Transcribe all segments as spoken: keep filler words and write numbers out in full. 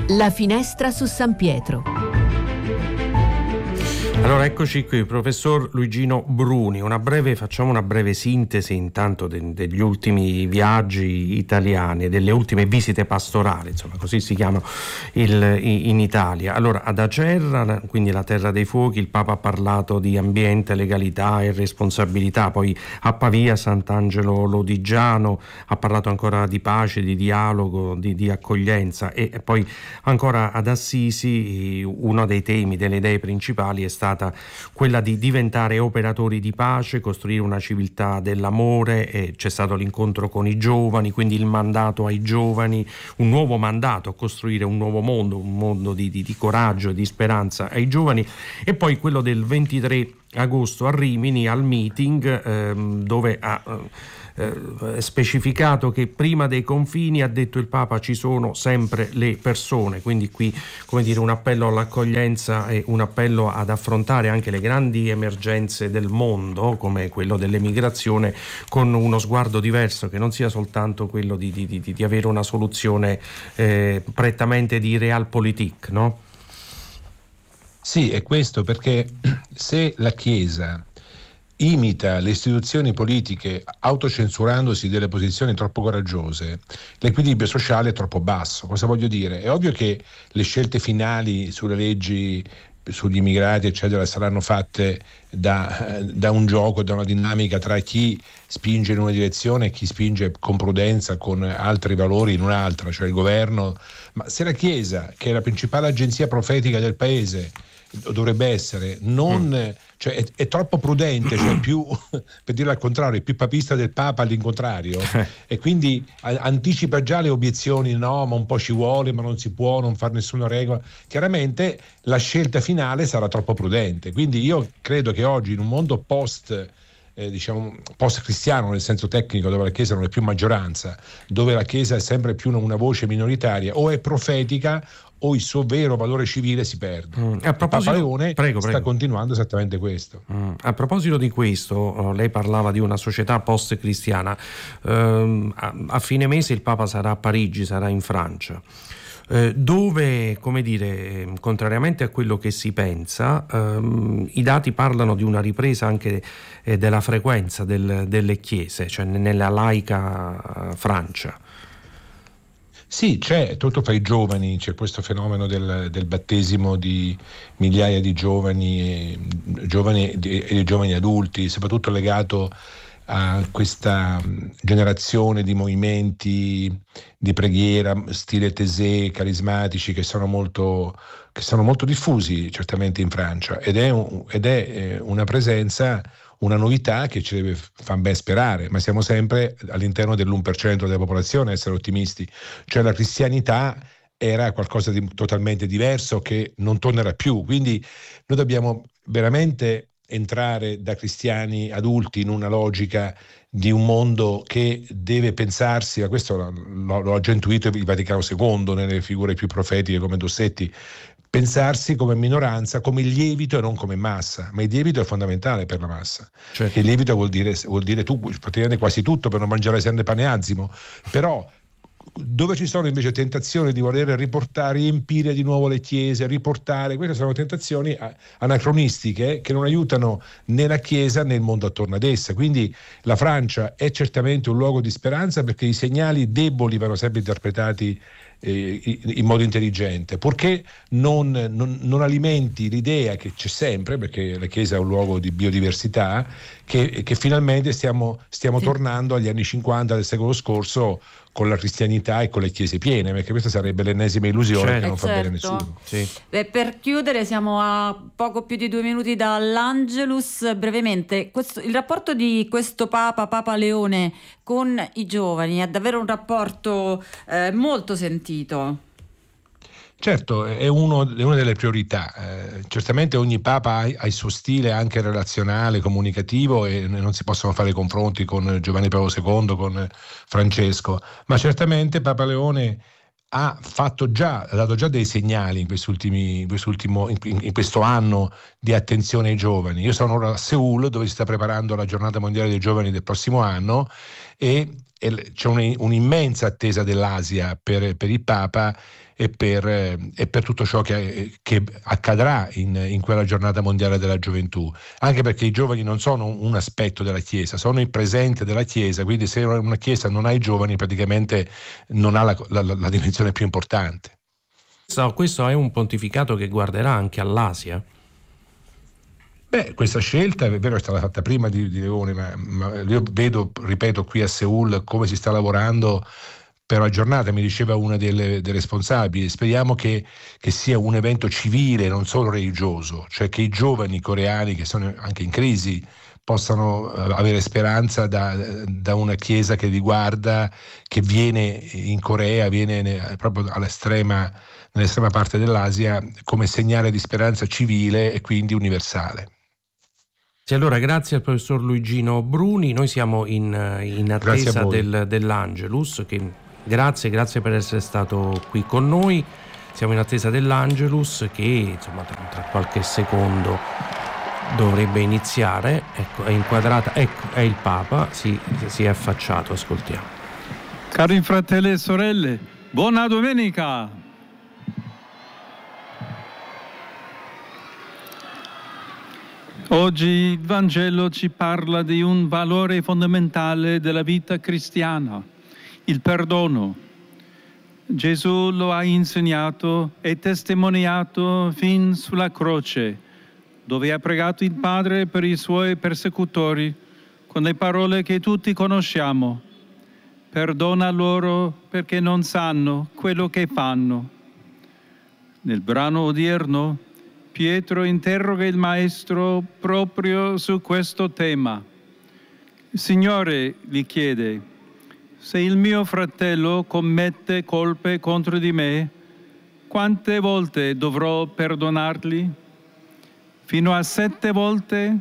La finestra su San Pietro. Allora eccoci qui, professor Luigino Bruni. Una breve, facciamo una breve sintesi intanto de, degli ultimi viaggi italiani, delle ultime visite pastorali, insomma così si chiamano il, in Italia. Allora ad Acerra, quindi la terra dei fuochi, il Papa ha parlato di ambiente, legalità e responsabilità, poi a Pavia, Sant'Angelo Lodigiano, ha parlato ancora di pace, di dialogo, di, di accoglienza e, e poi ancora ad Assisi uno dei temi, delle idee principali è stato quella di diventare operatori di pace, costruire una civiltà dell'amore, e c'è stato l'incontro con i giovani, quindi il mandato ai giovani, un nuovo mandato, costruire un nuovo mondo, un mondo di, di, di coraggio e di speranza ai giovani, e poi quello del ventitré agosto a Rimini al meeting ehm, dove ha eh, specificato che prima dei confini, ha detto il Papa, ci sono sempre le persone, quindi qui come dire un appello all'accoglienza e un appello ad affrontare anche le grandi emergenze del mondo come quello dell'emigrazione con uno sguardo diverso, che non sia soltanto quello di, di, di, di avere una soluzione eh, prettamente di realpolitik, no? Sì, è questo, perché se la Chiesa imita le istituzioni politiche autocensurandosi delle posizioni troppo coraggiose, l'equilibrio sociale è troppo basso. Cosa voglio dire? È ovvio che le scelte finali sulle leggi, sugli immigrati eccetera saranno fatte da, da un gioco, da una dinamica tra chi spinge in una direzione e chi spinge con prudenza, con altri valori in un'altra, cioè il governo. Ma se la Chiesa, che è la principale agenzia profetica del paese, dovrebbe essere non mm. cioè è, è troppo prudente, cioè più per dirlo al contrario, è più papista del Papa all'incontrario e quindi a, anticipa già le obiezioni, no ma un po' ci vuole, ma non si può non fare nessuna regola, chiaramente la scelta finale sarà troppo prudente. Quindi io credo che oggi in un mondo post Eh, diciamo post cristiano nel senso tecnico, dove la Chiesa non è più maggioranza, dove la Chiesa è sempre più una voce minoritaria, o è profetica o il suo vero valore civile si perde. Mm. A proposito, Papa Leone prego, sta prego. continuando esattamente questo. Mm. A proposito di questo, lei parlava di una società post cristiana. Um, a, a fine mese il Papa sarà a Parigi, sarà in Francia. Eh, dove, come dire, contrariamente a quello che si pensa, ehm, i dati parlano di una ripresa anche eh, della frequenza del, delle chiese, cioè nella laica eh, Francia. Sì, c'è, tutto fra i giovani, c'è questo fenomeno del, del battesimo di migliaia di giovani, giovani e di giovani adulti, soprattutto legato a questa generazione di movimenti di preghiera stile Taizé, carismatici, che sono molto che sono molto diffusi certamente in Francia, ed è, un, ed è una presenza, una novità che ci deve far ben sperare, ma siamo sempre all'interno dell'uno per cento della popolazione a essere ottimisti, cioè la cristianità era qualcosa di totalmente diverso che non tornerà più, quindi noi dobbiamo veramente entrare da cristiani adulti in una logica di un mondo che deve pensarsi, a questo lo, lo ha già intuito il Vaticano secondo nelle figure più profetiche come Dossetti, pensarsi come minoranza, come lievito e non come massa, ma il lievito è fondamentale per la massa, certo. Il lievito vuol dire, vuol dire tu, praticamente quasi tutto per non mangiare sempre pane azimo, però dove ci sono invece tentazioni di voler riportare, riempire di nuovo le chiese, riportare, queste sono tentazioni anacronistiche che non aiutano né la Chiesa né il mondo attorno ad essa. Quindi la Francia è certamente un luogo di speranza, perché i segnali deboli vanno sempre interpretati eh, in modo intelligente, purché non, non, non alimenti l'idea che c'è sempre, perché la Chiesa è un luogo di biodiversità, che, che finalmente stiamo, stiamo sì. tornando agli anni cinquanta del secolo scorso, con la cristianità e con le chiese piene, perché questa sarebbe l'ennesima illusione, certo. che non fa certo. bene a nessuno. Sì. Beh, per chiudere, siamo a poco più di due minuti dall'Angelus. Brevemente, questo, il rapporto di questo Papa, Papa Leone, con i giovani è davvero un rapporto eh, molto sentito. Certo, è, uno, è una delle priorità. Eh, certamente ogni Papa ha, ha il suo stile anche relazionale, comunicativo, e non si possono fare confronti con Giovanni Paolo secondo, con Francesco, ma certamente Papa Leone ha fatto già, ha dato già dei segnali in, quest'ultimi, in, quest'ultimo, in, in questo anno di attenzione ai giovani. Io sono ora a Seul, dove si sta preparando la giornata mondiale dei giovani del prossimo anno, e, e c'è un, un'immensa attesa dell'Asia per, per il Papa e per, e per tutto ciò che, che accadrà in, in quella giornata mondiale della gioventù, anche perché i giovani non sono un aspetto della Chiesa, sono il presente della Chiesa, quindi se una Chiesa non ha i giovani praticamente non ha la, la, la dimensione più importante. Questo è un pontificato che guarderà anche all'Asia? Beh, questa scelta è vero, è stata fatta prima di, di Leone, ma, ma io vedo, ripeto, qui a Seul come si sta lavorando per la giornata. Mi diceva una delle, delle responsabili, speriamo che, che sia un evento civile, non solo religioso, cioè che i giovani coreani che sono anche in crisi possano avere speranza da, da una chiesa che li guarda, che viene in Corea, viene proprio all'estrema, nell'estrema parte dell'Asia, come segnale di speranza civile e quindi universale. Sì, allora grazie al professor Luigino Bruni, noi siamo in, in attesa del, dell'Angelus, che, grazie, grazie per essere stato qui con noi, siamo in attesa dell'Angelus che insomma tra, tra qualche secondo dovrebbe iniziare. Ecco, è inquadrata, ecco, è il Papa, si, si è affacciato, ascoltiamo. Cari fratelli e sorelle, buona domenica! Oggi il Vangelo ci parla di un valore fondamentale della vita cristiana, il perdono. Gesù lo ha insegnato e testimoniato fin sulla croce, dove ha pregato il Padre per i suoi persecutori con le parole che tutti conosciamo. Perdona loro perché non sanno quello che fanno. Nel brano odierno Pietro interroga il Maestro proprio su questo tema. Signore, gli chiede, se il mio fratello commette colpe contro di me, quante volte dovrò perdonargli? Fino a sette volte?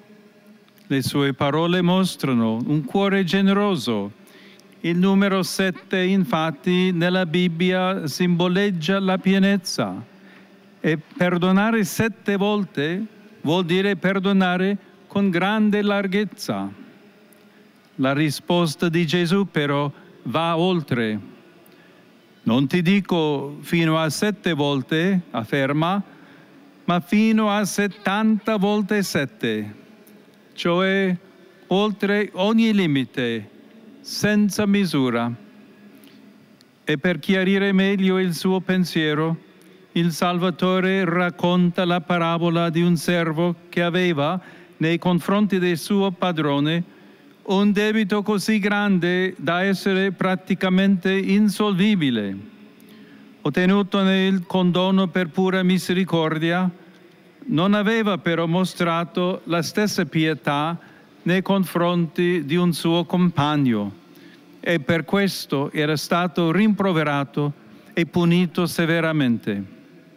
Le sue parole mostrano un cuore generoso. Il numero sette, infatti, nella Bibbia simboleggia la pienezza. E perdonare sette volte vuol dire perdonare con grande larghezza. La risposta di Gesù però va oltre. Non ti dico fino a sette volte, afferma, ma fino a settanta volte sette, cioè oltre ogni limite, senza misura. E per chiarire meglio il suo pensiero, il Salvatore racconta la parabola di un servo che aveva, nei confronti del suo padrone, un debito così grande da essere praticamente insolvibile. Ottenutone il condono per pura misericordia, non aveva però mostrato la stessa pietà nei confronti di un suo compagno e per questo era stato rimproverato e punito severamente.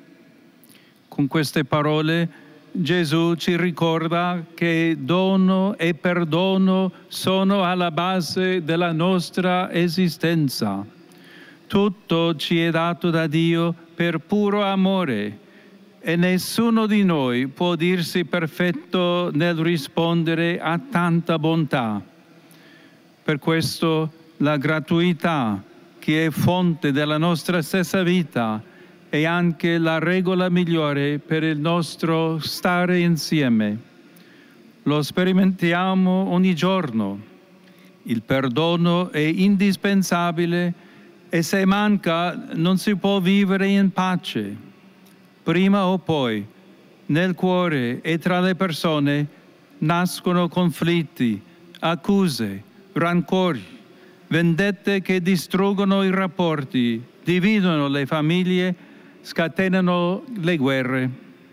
Con queste parole Gesù ci ricorda che dono e perdono sono alla base della nostra esistenza. Tutto ci è dato da Dio per puro amore e nessuno di noi può dirsi perfetto nel rispondere a tanta bontà. Per questo la gratuità, che è fonte della nostra stessa vita, è anche la regola migliore per il nostro stare insieme. Lo sperimentiamo ogni giorno. Il perdono è indispensabile e se manca non si può vivere in pace. Prima o poi, nel cuore e tra le persone, nascono conflitti, accuse, rancori, vendette che distruggono i rapporti, dividono le famiglie, scatenano le guerre.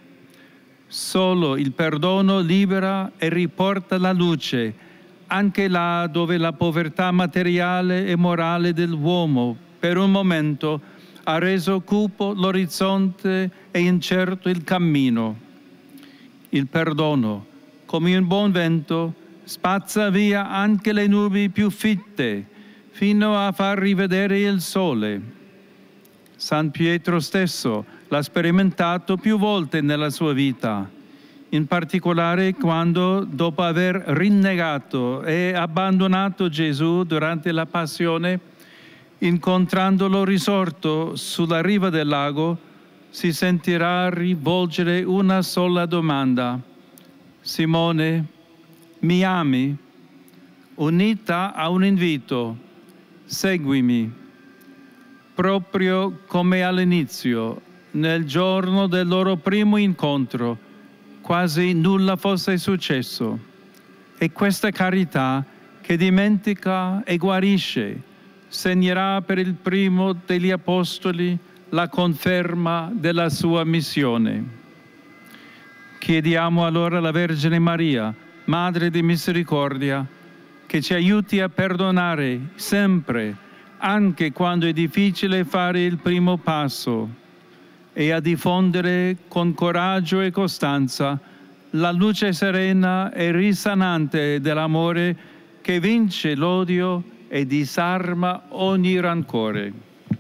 Solo il perdono libera e riporta la luce, anche là dove la povertà materiale e morale dell'uomo per un momento ha reso cupo l'orizzonte e incerto il cammino. Il perdono, come un buon vento, spazza via anche le nubi più fitte, fino a far rivedere il sole. San Pietro stesso l'ha sperimentato più volte nella sua vita. in particolare quando, dopo aver rinnegato e abbandonato Gesù durante la passione, incontrandolo risorto sulla riva del lago, si sentirà rivolgere una sola domanda: Simone, mi ami? Unita a un invito: seguimi. Proprio come all'inizio, nel giorno del loro primo incontro, quasi nulla fosse successo. E questa carità che dimentica e guarisce segnerà per il primo degli apostoli la conferma della sua missione. Chiediamo allora alla Vergine Maria, Madre di Misericordia, che ci aiuti a perdonare sempre, anche quando è difficile fare il primo passo, e a diffondere con coraggio e costanza la luce serena e risanante dell'amore che vince l'odio e disarma ogni rancore.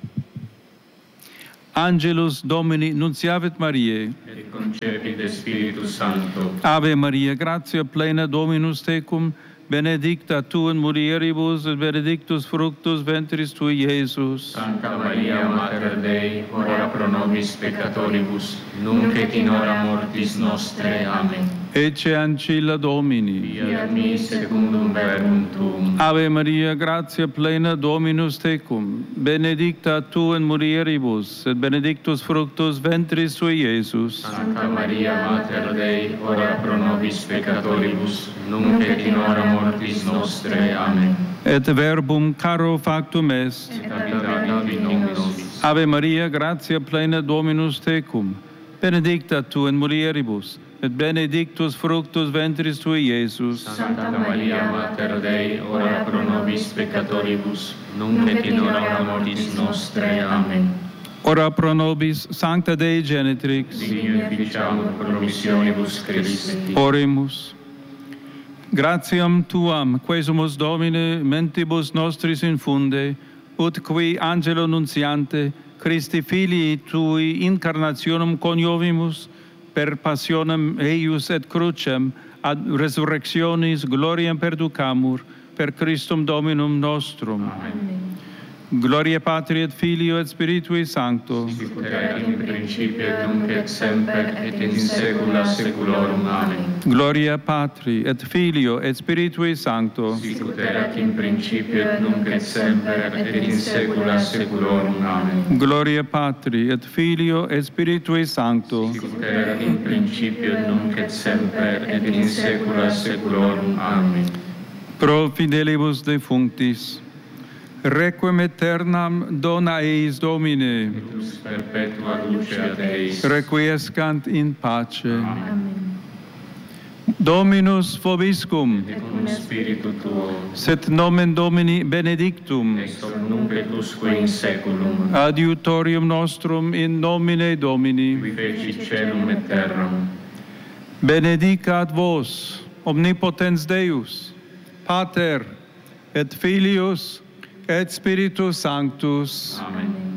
Angelus Domini nunciavit Mariae, et concepit Spiritus Sancto. Ave Maria, gratia plena Dominus tecum, benedicta tu in mulieribus, et benedictus fructus ventris tui, Iesus. Sancta Maria, Mater Dei, ora pro nobis peccatoribus, nunc et in hora mortis nostre. Amen. Ecce ancilla Domini. Fiat mi secundum verbum tuum. Ave Maria, gratia plena Dominus tecum, benedicta tu in mulieribus, et benedictus fructus ventris tui, Iesus. Sancta Maria, Mater Dei, ora pro nobis peccatoribus, nunc et in hora mortis nostre. Amen. Et verbum caro factum est. Et habitat in nobis. Ave Maria, gratia plena Dominus tecum, benedicta tu in mulieribus, et benedictus fructus ventris tui, Iesus. Sancta Maria, Mater Dei, ora pro nobis peccatoribus, nunc et in hora mortis nostre. Amen. Ora pro nobis, Sancta Dei Genitrix. Digne ficiamur promissionibus Christi. Oremus. Gratiam tuam, quesumus Domine, mentibus nostris infunde, ut qui angelo nunciante, Christi filii tui incarnationem coniovimus, per passionem eius et crucem, ad resurrectionis gloriam perducamur, per Christum Dominum nostrum. Amen. Gloria Patri et Filio et Spiritui Sancto. Sicut erat in principio et nunc et semper et in saecula saeculorum. Amen. Gloria Patri et Filio et Spiritui Sancto. Sicut erat in principio et nunc et semper et in saecula saeculorum. Amen. Gloria Patri et Filio et Spiritui Sancto. Sicut erat in principio et nunc et semper et in saecula saeculorum. Amen. Pro fidelibus defunctis, requiem aeternam dona eis Domine, Et lux perpetua luceat eis. requiescant in pace. Amen. Dominus vobiscum, Et cum spiritu tuo, sit nomen Domini benedictum, ex hoc nunc et usque in saeculum, adiutorium nostrum in nomine Domini. qui fecit caelum et terram. Benedicat vos, omnipotens Deus, Pater et Filius et Spiritus Sanctus. Amen.